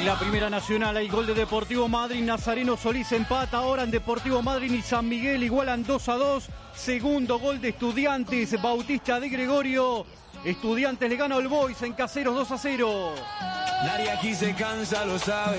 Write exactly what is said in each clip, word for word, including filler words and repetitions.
la Primera Nacional hay gol de Deportivo Madryn. Nazareno Solís empata ahora en Deportivo Madryn y San Miguel igualan dos a dos. Segundo gol de Estudiantes, Bautista de Gregorio. Estudiantes le gana al Boys en Caseros dos a cero. Nadie aquí se cansa, lo sabe.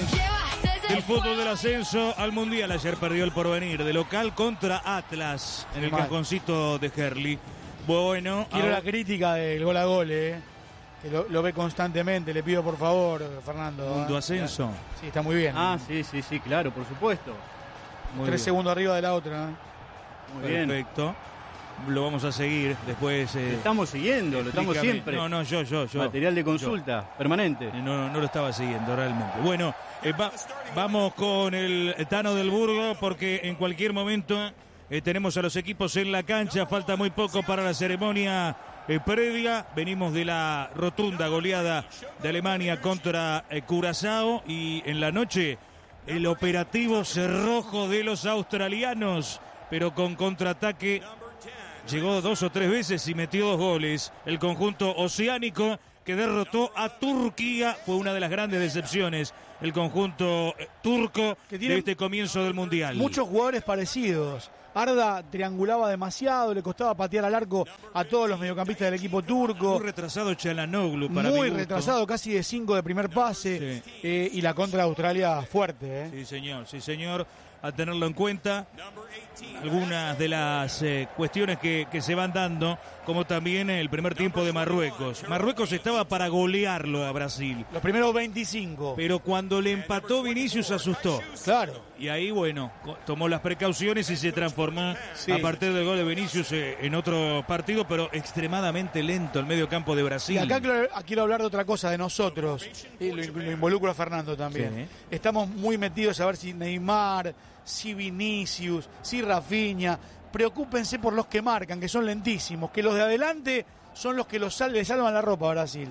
El fútbol del ascenso al Mundial. Ayer perdió el Porvenir de local contra Atlas en el Mal. cajoncito de Herli. Bueno, Quiero ahora... la crítica del gol a gol, eh. Que lo, lo ve constantemente. Le pido por favor, Fernando. Mundo ¿eh? ascenso. Sí, está muy bien. Ah, sí, sí, sí, claro, por supuesto. Muy Tres bien. segundos arriba de la otra. ¿eh? Muy bien. Perfecto. Lo vamos a seguir después. Eh, Lo estamos siguiendo, lo estamos explícame. siempre. No, no, yo, yo, yo. Material de consulta, permanente. Eh, No, no lo estaba siguiendo realmente. Bueno, eh, va- vamos con el Tano del Burgo porque en cualquier momento eh, tenemos a los equipos en la cancha. Falta muy poco para la ceremonia eh, previa. Venimos de la rotunda goleada de Alemania contra eh, Curazao y en la noche el operativo cerrojo de los australianos, pero con contraataque. Llegó dos o tres veces y metió dos goles. El conjunto oceánico que derrotó a Turquía. Fue una de las grandes decepciones. El conjunto eh, turco Que tiene de este comienzo del Mundial. Muchos jugadores parecidos. Arda triangulaba demasiado, le costaba patear al arco a todos los mediocampistas del equipo turco. Muy retrasado Çalhanoğlu para Muy mi gusto. retrasado, casi de cinco de primer pase. Sí. Eh, y la contra de Australia fuerte. ¿eh? Sí, señor, sí, señor. A tenerlo en cuenta. Algunas de las eh, cuestiones que, que se van dando, como también el primer tiempo de Marruecos. Marruecos estaba para golearlo a Brasil. Los primeros veinticinco. Pero cuando le empató Vinicius asustó. Claro. Y ahí, bueno, co- tomó las precauciones y se transformó Sí. a partir del gol de Vinicius eh, en otro partido, pero extremadamente lento el medio campo de Brasil. Y acá quiero, quiero hablar de otra cosa, de nosotros. Y lo, lo involucro a Fernando también. Sí. Estamos muy metidos a ver si Neymar, si Vinicius, si Rafinha. Preocúpense por los que marcan, que son lentísimos. Que los de adelante son los que los sal- le salvan la ropa a Brasil.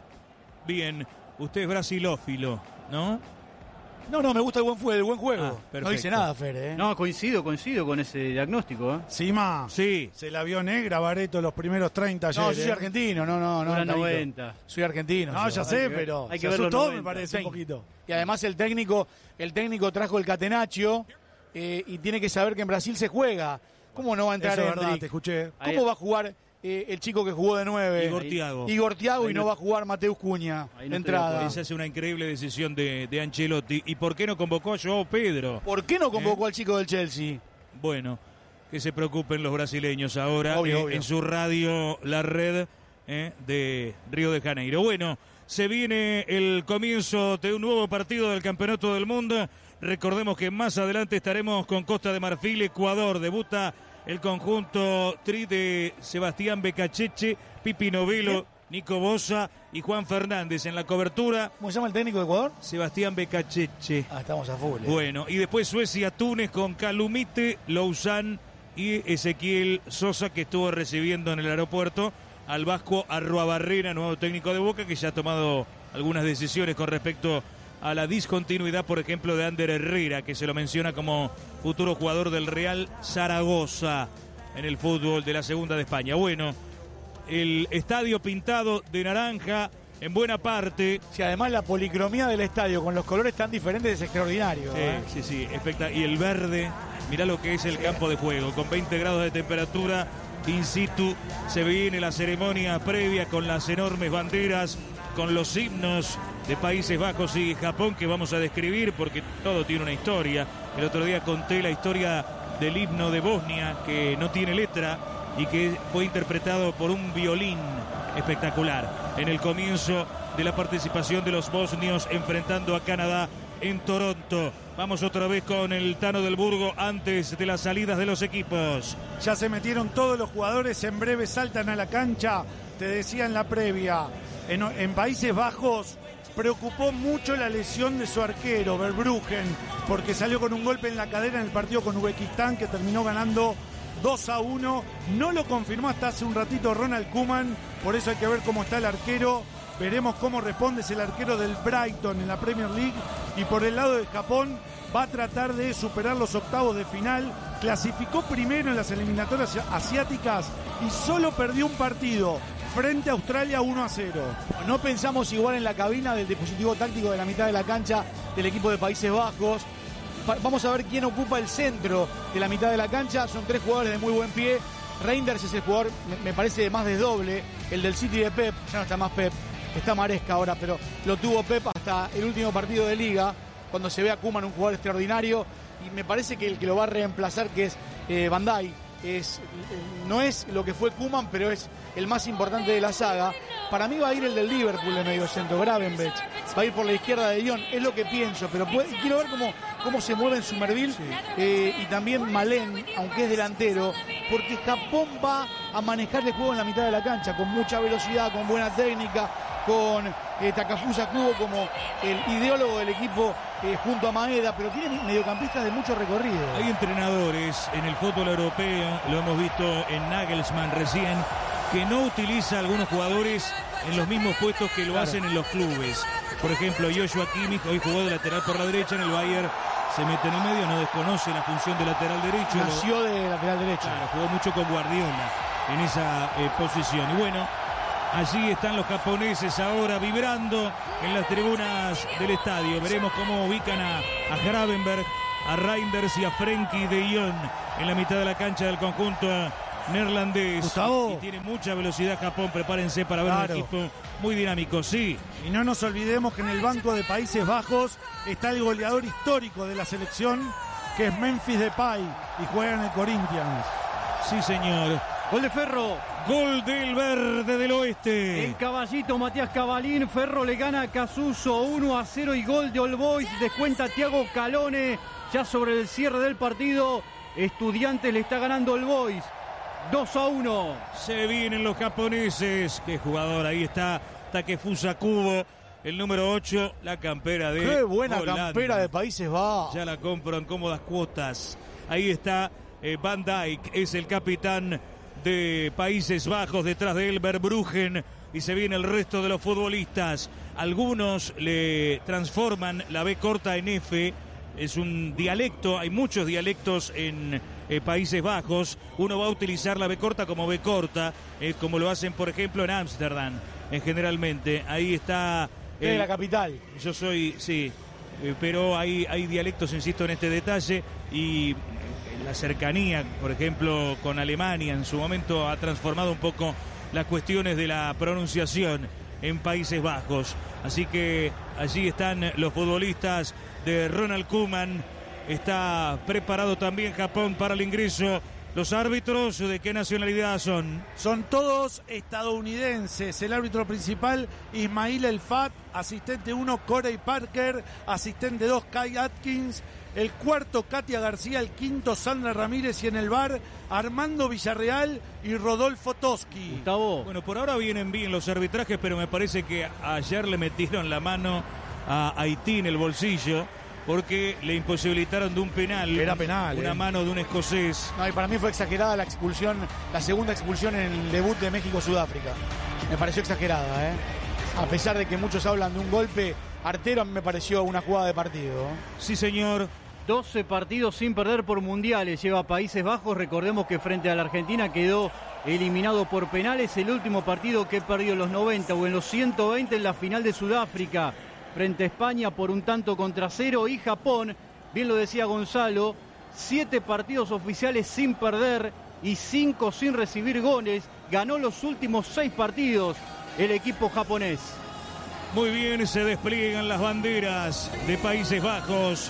Bien, usted es brasilófilo, ¿no? No, no, me gusta el buen, fue- el buen juego. Ah, no perfecto. dice nada, Fer, ¿eh? No, coincido, coincido con ese diagnóstico. ¿eh? Cima, Sí. se la vio negra Bareto los primeros treinta ayer. No, yo soy ¿eh? argentino, no, no, no. Dura Carito. noventa. Soy argentino. No, yo. ya Hay sé, que ver. pero hay se que ver los asustó, me noventa. parece, Sí. un poquito. Y además el técnico, el técnico trajo el catenaccio eh, y tiene que saber que en Brasil se juega. ¿Cómo no va a entrar Eso es verdad, Hendrik? te escuché. ¿Cómo Ahí- va a jugar eh, el chico que jugó de nueve? Igor Thiago. Igor Thiago Ahí y no no- va a jugar Mateus Cunha Ahí no de estoy entrada. de Esa es una increíble decisión de, de Ancelotti. ¿Y por qué no convocó a Joao Pedro? ¿Por qué no convocó ¿Eh? al chico del Chelsea? Bueno, que se preocupen los brasileños ahora Obvio, eh, obvio. en su radio, la red eh, de Río de Janeiro. Bueno, se viene el comienzo de un nuevo partido del Campeonato del Mundo. Recordemos que más adelante estaremos con Costa de Marfil, Ecuador. Debuta el conjunto tri de Sebastián Becacheche, Pipi Novelo, Nico Bosa y Juan Fernández en la cobertura. ¿Cómo se llama el técnico de Ecuador? Sebastián Becacheche. Ah, estamos a full. eh. Bueno, y después Suecia-Túnez con Calumite, Lausanne y Ezequiel Sosa, que estuvo recibiendo en el aeropuerto al vasco Arruabarrena, nuevo técnico de Boca, que ya ha tomado algunas decisiones con respecto a la discontinuidad, por ejemplo, de Ander Herrera, que se lo menciona como futuro jugador del Real Zaragoza en el fútbol de la segunda de España. Bueno, el estadio pintado de naranja en buena parte. Sí, además la policromía del estadio con los colores tan diferentes es extraordinario. Sí, ¿eh? sí, sí, espectac- y el verde, mirá lo que es el campo de juego, con veinte grados de temperatura in situ, se viene la ceremonia previa con las enormes banderas, con los himnos de Países Bajos y Japón que vamos a describir porque todo tiene una historia. El otro día conté la historia del himno de Bosnia que no tiene letra y que fue interpretado por un violín espectacular en el comienzo de la participación de los bosnios enfrentando a Canadá en Toronto. Vamos otra vez con el Tano del Burgo antes de las salidas de los equipos. Ya se metieron todos los jugadores, en breve saltan a la cancha. Te decía en la previa, en, en Países Bajos preocupó mucho la lesión de su arquero, Verbruggen, porque salió con un golpe en la cadera en el partido con Uzbekistán, que terminó ganando dos a uno. No lo confirmó hasta hace un ratito Ronald Koeman, por eso hay que ver cómo está el arquero. Veremos cómo responde, es el arquero del Brighton en la Premier League. Y por el lado de Japón va a tratar de superar los octavos de final. Clasificó primero en las eliminatorias asiáticas y solo perdió un partido frente a Australia uno a cero. No pensamos igual en la cabina del dispositivo táctico de la mitad de la cancha del equipo de Países Bajos. Pa- vamos a ver quién ocupa el centro de la mitad de la cancha. Son tres jugadores de muy buen pie. Reinders es el jugador, me, me parece, más desdoble. El del City de Pep, ya no está más Pep, está Maresca ahora, pero lo tuvo Pep hasta el último partido de Liga, cuando se ve a Koeman, un jugador extraordinario. Y me parece que el que lo va a reemplazar, que es eh, Van Dijk, es, no es lo que fue Koeman, pero es el más importante de la saga. Para mí va a ir el del Liverpool de medio centro, Gravenberch. Va a ir por la izquierda de Dion, es lo que pienso, pero puede, quiero ver cómo, cómo se mueve en Somerville, sí. eh, y también Malen, aunque es delantero, porque Japón va a manejar el juego en la mitad de la cancha, con mucha velocidad, con buena técnica, con eh, Takafusa Kubo como el ideólogo del equipo eh, junto a Maeda, pero tiene mediocampistas de mucho recorrido. Hay entrenadores en el fútbol europeo, lo hemos visto en Nagelsmann recién, que no utiliza a algunos jugadores en los mismos puestos que lo claro. hacen en los clubes. Por ejemplo, Joshua Kimmich hoy jugó de lateral por la derecha, en el Bayern se mete en el medio, no desconoce la función de lateral derecho. Nació lo... de lateral derecho. Claro, jugó mucho con Guardiola en esa eh, posición. Y bueno, allí están los japoneses ahora vibrando en las tribunas del estadio. Veremos cómo ubican a, a Gravenberch, a Reinders y a Frenkie de Jong en la mitad de la cancha del conjunto neerlandés. Gustavo. Y tiene mucha velocidad Japón, prepárense para ver claro. un equipo muy dinámico, sí. Y no nos olvidemos que en el banco de Países Bajos está el goleador histórico de la selección, que es Memphis Depay, y juega en el Corinthians. Sí, señor. Gol de Ferro. Gol del Verde del Oeste. El caballito Matías Cavalín. Ferro le gana a Casuso uno a cero y gol de All Boys. Descuenta Thiago Calone. Ya sobre el cierre del partido, Estudiantes le está ganando All Boys. dos a uno. Se vienen los japoneses. Qué jugador, ahí está Takefusa Kubo, el número ocho, la campera de Qué buena Holanda. Campera de Países Bajos. Ya la compro en cómodas cuotas. Ahí está eh, Van Dijk, es el capitán de Países Bajos, detrás de él Verbruggen, y se viene el resto de los futbolistas. Algunos le transforman la B corta en F. Es un dialecto, hay muchos dialectos en eh, Países Bajos. Uno va a utilizar la B corta como B corta, eh, como lo hacen, por ejemplo, en Ámsterdam, eh, generalmente. Ahí está... Eh, de la capital. Yo soy, sí, eh, pero hay, hay dialectos, insisto en este detalle, y eh, la cercanía, por ejemplo, con Alemania, en su momento ha transformado un poco las cuestiones de la pronunciación en Países Bajos. Así que allí están los futbolistas de Ronald Koeman. Está preparado también Japón para el ingreso. ¿Los árbitros de qué nacionalidad son? Son todos estadounidenses. El árbitro principal, Ismail El Fat. Asistente uno, Corey Parker. Asistente dos, Kai Atkins. El cuarto, Katia García. El quinto, Sandra Ramírez. Y en el bar, Armando Villarreal y Rodolfo Toski. Gustavo. Bueno, por ahora vienen bien los arbitrajes, pero me parece que ayer le metieron la mano a Haití en el bolsillo, porque le imposibilitaron de un penal. Era penal. Una eh. mano de un escocés. No, y para mí fue exagerada la expulsión, la segunda expulsión en el debut de México-Sudáfrica. Me pareció exagerada, ¿eh? A pesar de que muchos hablan de un golpe artero, a mí me pareció una jugada de partido. Sí, señor. doce partidos sin perder por mundiales lleva Países Bajos. Recordemos que frente a la Argentina quedó eliminado por penales. El último partido que perdió en los noventa o en los ciento veinte en la final de Sudáfrica frente a España por un tanto contra cero. Y Japón, bien lo decía Gonzalo, siete partidos oficiales sin perder y cinco sin recibir goles. Ganó los últimos seis partidos el equipo japonés. Muy bien, se despliegan las banderas de Países Bajos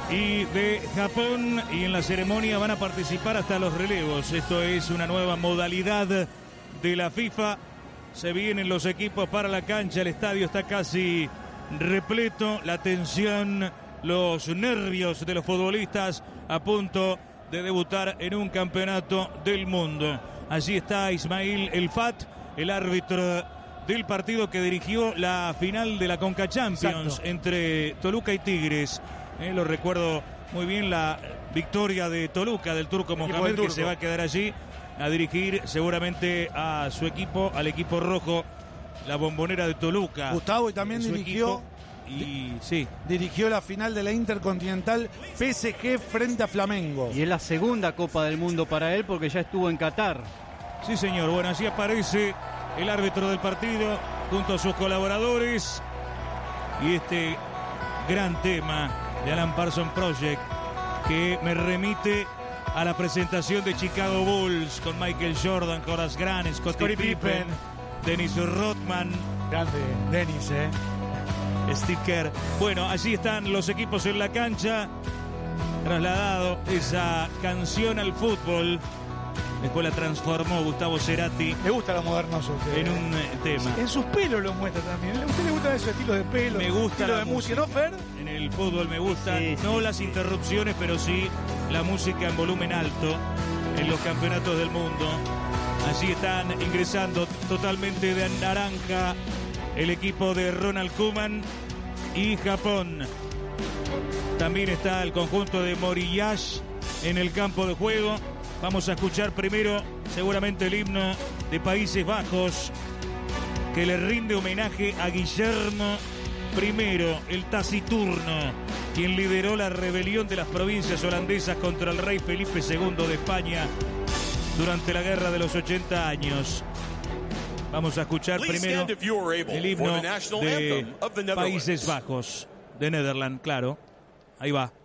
y de Japón, y en la ceremonia van a participar hasta los relevos. Esto es una nueva modalidad de la FIFA. Se vienen los equipos para la cancha, el estadio está casi repleto, la tensión, los nervios de los futbolistas a punto de debutar en un campeonato del mundo. Allí está Ismail El Fat, el árbitro del partido que dirigió la final de la Conca Champions. Exacto. Entre Toluca y Tigres. Eh, lo recuerdo muy bien, la victoria de Toluca, del turco Mohamed, que se va a quedar allí a dirigir seguramente a su equipo, al equipo rojo, la Bombonera de Toluca. Gustavo, y también dirigió y sí dirigió la final de la Intercontinental P S G frente a Flamengo. Y es la segunda Copa del Mundo para él, porque ya estuvo en Qatar. Sí, señor. Bueno, así aparece el árbitro del partido, junto a sus colaboradores. Y este gran tema de Alan Parsons Project, que me remite a la presentación de Chicago Bulls con Michael Jordan, Horace Grant, Scottie Pippen, Dennis Rodman. Grande, Dennis, eh. Steve Kerr. Bueno, allí están los equipos en la cancha. Trasladado esa canción al fútbol. Después la transformó Gustavo Cerati. Le gusta lo modernoso. En un eh, tema. En sus pelos lo muestra también. ¿A usted le gusta esos estilos de pelo? Me gusta estilo la de música, ¿no, Fer? En el fútbol me gusta, Sí, no sí, las sí. interrupciones, pero sí la música en volumen alto en los campeonatos del mundo. Allí están ingresando totalmente de naranja el equipo de Ronald Koeman y Japón. También está el conjunto de Moriyash en el campo de juego. Vamos a escuchar primero seguramente el himno de Países Bajos, que le rinde homenaje a Guillermo primero, el taciturno, quien lideró la rebelión de las provincias holandesas contra el rey Felipe segundo de España durante la guerra de los ochenta años. Vamos a escuchar primero el himno de Países Bajos, de Netherlands, claro. Ahí va.